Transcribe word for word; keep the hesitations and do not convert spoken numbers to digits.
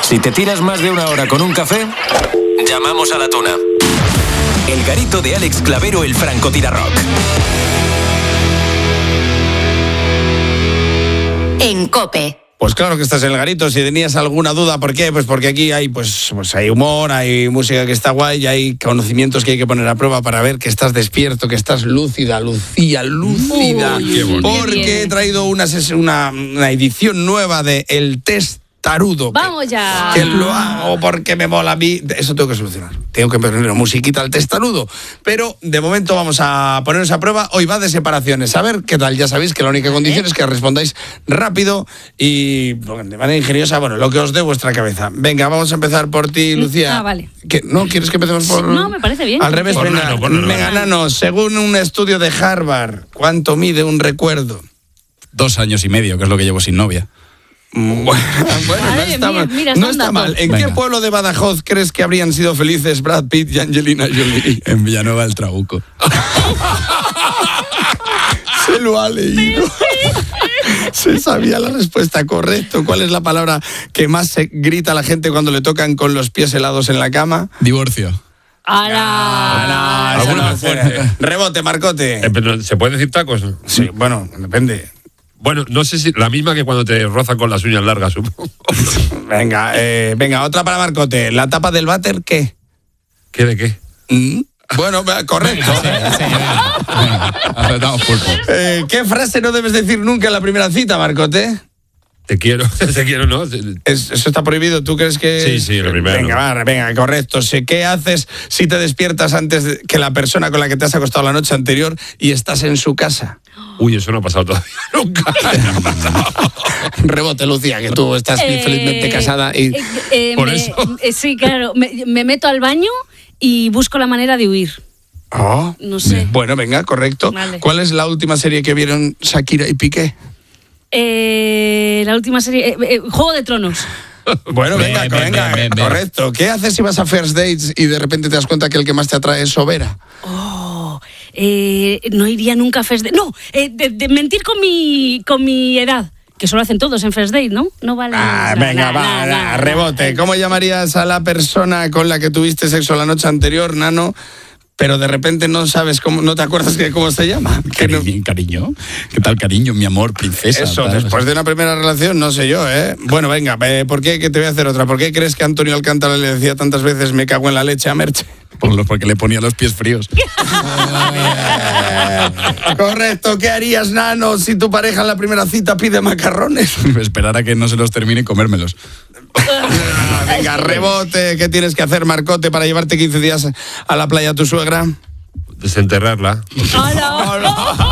Si te tiras más de una hora con un café, llamamos a la tuna. El garito de Alex Clavero, el francotirarrock. En COPE. Pues claro que estás en el garito. Si tenías alguna duda, ¿por qué? Pues porque aquí hay, pues, pues hay humor, hay música que está guay, y hay conocimientos que hay que poner a prueba para ver que estás despierto, que estás lúcida, Lucía, lúcida. Uy, porque he traído una, ses- una, una edición nueva de El Test Tarudo. Vamos ya. Que lo hago porque me mola a mí. Eso tengo que solucionar. Tengo que poner musiquita al testarudo. Pero de momento vamos a ponernos a prueba. Hoy va de separaciones. A ver qué tal. Ya sabéis que la única condición es que respondáis rápido y de manera ingeniosa. Bueno, lo que os dé vuestra cabeza. Venga, vamos a empezar por ti, Lucía. Ah, vale. ¿Qué? ¿No quieres que empecemos por...? Sí, no, me parece bien. Al revés, Por venga. Nano, por Nano. Venga, Nano. Según un estudio de Harvard, ¿cuánto mide un recuerdo? Dos años y medio, que es lo que llevo sin novia. Bueno, bueno, no Madre está mía, mal. mira, No son está datos. mal. ¿En Venga. qué pueblo de Badajoz crees que habrían sido felices Brad Pitt y Angelina Jolie? En Villanueva del Trabuco. Se lo ha leído. Se sabía la respuesta, correcto. ¿Cuál es la palabra que más se grita a la gente cuando le tocan con los pies helados en la cama? Divorcio. ¡Hala! Esa alguna no fue. Rebote, Marcote. Eh, pero, ¿se puede decir tacos? Sí, bueno, depende. Bueno, no sé si la misma que cuando te rozan con las uñas largas, supongo. Venga, eh, venga, otra para Marcote. ¿La tapa del váter qué? ¿Qué de qué? ¿Mm? Bueno, va, correcto. Aceptamos pulpo. Eh, ¿Qué frase no debes decir nunca en la primera cita, Marcote? Te quiero, te quiero, ¿no? Es- ¿Eso está prohibido? ¿Tú crees que...? Sí, sí, lo primero. Venga, va, venga, correcto. Sé, ¿qué haces si te despiertas antes de que la persona con la que te has acostado la noche anterior y estás en su casa? Uy, eso no ha pasado todavía nunca. Rebote, Lucía, que tú estás Eh, felizmente casada y... eh, eh, Por me- eso. eh, sí, claro. Me, me meto al baño y busco la manera de huir. Oh, No sé. bueno, venga, correcto. Vale. ¿Cuál es la última serie que vieron Shakira y Piqué? Eh, la última serie. eh, eh, Juego de Tronos. Bueno, Bien, venga, bien, venga, bien, bien, bien. correcto. ¿Qué haces si vas a First Dates y de repente te das cuenta que el que más te atrae es Sobera? Oh, eh, no iría nunca a First Date. No, eh, de, de mentir con mi, con mi edad. Que solo hacen todos en First Date, ¿no? No vale. Ah, nada, venga, nada, va, nada, va, nada. rebote. ¿Cómo llamarías a la persona con la que tuviste sexo la noche anterior, Nano? Pero de repente no sabes cómo, no te acuerdas de cómo se llama. Que no- Cariño, cariño. ¿Qué tal, cariño, mi amor, princesa? Eso, tal? después de una primera relación, no sé yo, ¿eh? Bueno, venga, eh, ¿por qué? Que te voy a hacer otra. ¿Por qué crees que Antonio Alcántara le decía tantas veces me cago en la leche a Merche? Por lo- porque le ponía los pies fríos. Correcto, ¿qué harías, Nano, si tu pareja en la primera cita pide macarrones? Esperar a que no se los termine y comérmelos. Venga, rebote, ¿qué tienes que hacer, Marcote, para llevarte quince días a la playa a tu suegra? Desenterrarla. ¡Hala!